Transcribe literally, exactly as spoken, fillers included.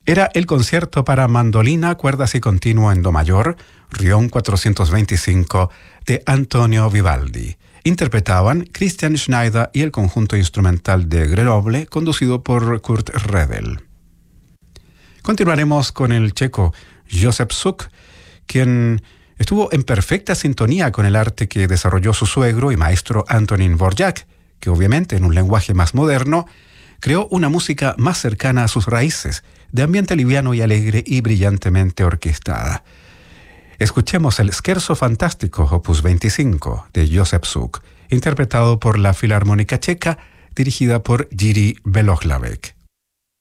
Era el concierto para mandolina, cuerdas y continuo en do mayor, Rion cuatrocientos veinticinco, de Antonio Vivaldi. Interpretaban Christian Schneider y el conjunto instrumental de Grenoble, conducido por Kurt Redel. Continuaremos con el checo Josef Suk, quien estuvo en perfecta sintonía con el arte que desarrolló su suegro y maestro Antonín Dvořák, que obviamente en un lenguaje más moderno creó una música más cercana a sus raíces, de ambiente liviano y alegre y brillantemente orquestada. Escuchemos el Scherzo Fantástico opus veinticinco de Josef Suk, interpretado por la Filarmónica Checa, dirigida por Jiří Belohlavek.